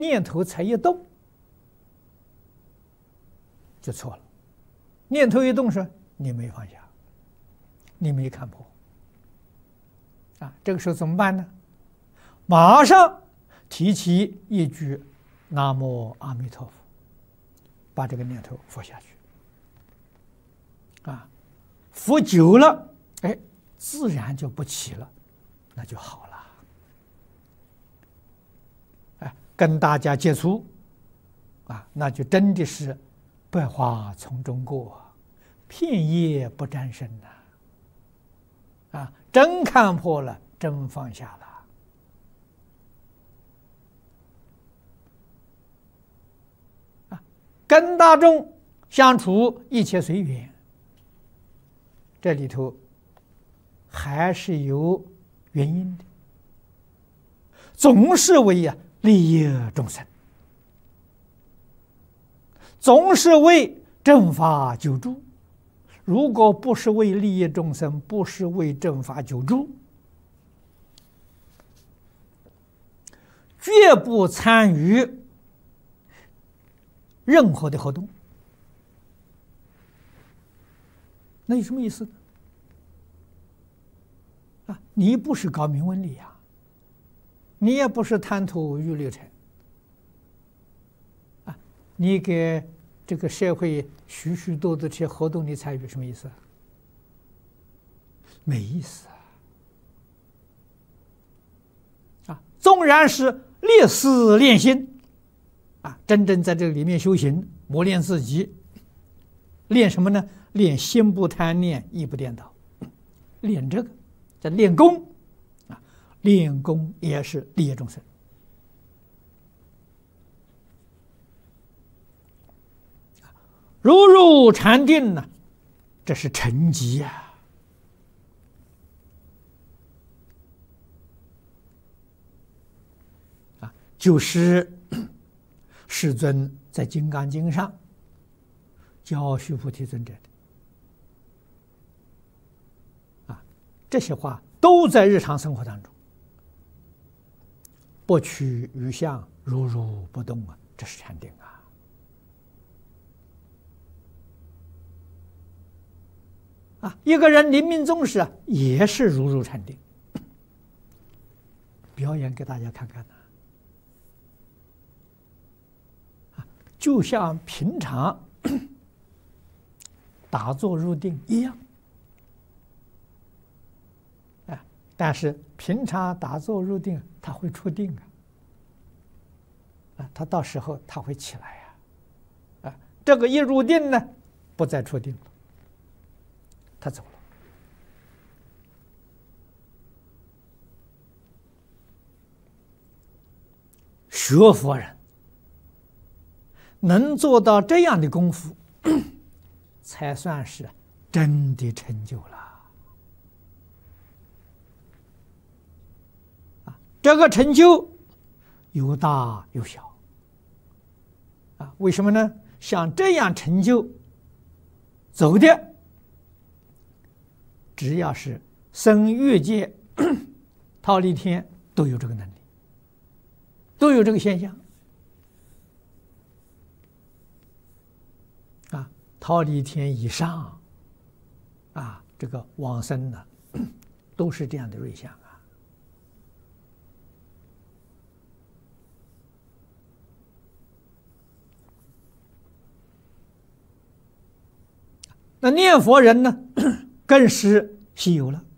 念头才一动，就错了。念头一动时，你没放下，你没看破。这个时候怎么办呢？马上提起一句“南无阿弥陀佛”，把这个念头佛下去。佛久了，自然就不起了，那就好了。跟大家接触，那就真的是百花丛中过，片叶不沾身呐！真看破了，真放下了。跟大众相处，一切随缘，这里头还是有原因的，总是为利益众生，总是为正法救助。如果不是为利益众生，不是为正法救助，绝不参与任何的活动。那有什么意思呢？你不是搞明文理呀，你也不是贪图欲六尘，你给这个社会许许多多这些活动你参与，什么意思？没意思纵然是烈思练心真正在这里面修行，磨练自己，练什么呢？练心不贪念，意不颠倒，练这个叫练功练功也是利益众生。入禅定呢，这是成绩就是世尊在《金刚经》上教须菩提尊者的这些话都在日常生活当中，不取于相，如如不动这是禅定一个人临命终时也是如入禅定。表演给大家看看就像平常打坐入定一样但是平常打坐入定他会出定他到时候他会起来这个一入定呢，不再出定了，他走了。学佛人能做到这样的功夫，才算是真的成就了。这个成就有大有小为什么呢？像这样成就走的，只要是生欲界、忉利天都有这个能力，都有这个现象忉利天以上这个往生呢，都是这样的瑞相那念佛人呢，更是稀有了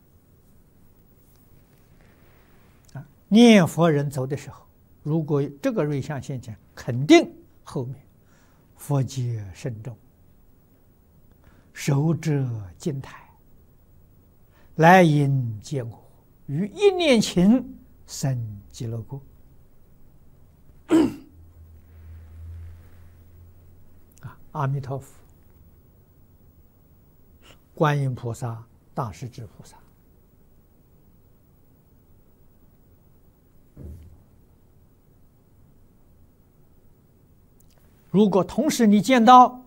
念佛人走的时候，如果这个瑞相现前，肯定后面佛界深重，手者金台，来迎接我，于一念情生极乐国阿弥陀佛、观音菩萨、大势至菩萨，如果同时你见到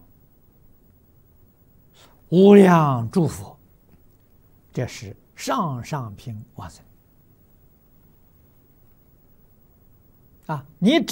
无量诸佛，这是上上品往生你